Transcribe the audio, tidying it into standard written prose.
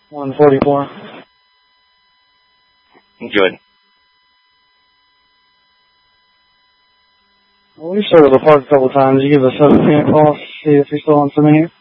144. Good. Well, we started the park a couple times. You give us a 7 call, see if you're still on for me here.